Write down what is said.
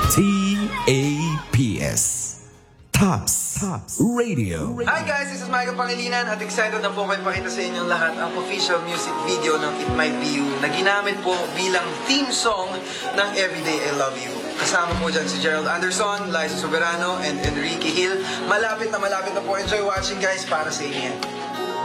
TAPS Tops Radio. Hi guys, this is Michael Pangilinan at excited na po kayo pakita sa inyong lahat ang official music video ng It Might Be You na ginamit po bilang theme song ng Everyday I Love You. Kasama po dyan si Gerald Anderson, Liza Soberano, and Enrique Hill. Malapit na po. Enjoy watching guys, para sa inyo.